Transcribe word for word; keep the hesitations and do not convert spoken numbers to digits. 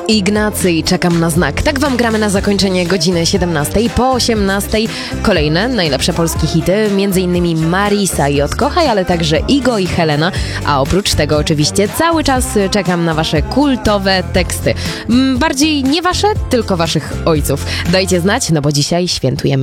Ignacy i Czekam na znak. Tak wam gramy na zakończenie godziny siedemnastej. Po osiemnastej kolejne najlepsze polskie hity, między innymi Marisa i Odkochaj, ale także Igo i Helena. A oprócz tego oczywiście cały czas czekam na wasze kultowe teksty. Bardziej nie wasze, tylko waszych ojców. Dajcie znać, no bo dzisiaj świętujemy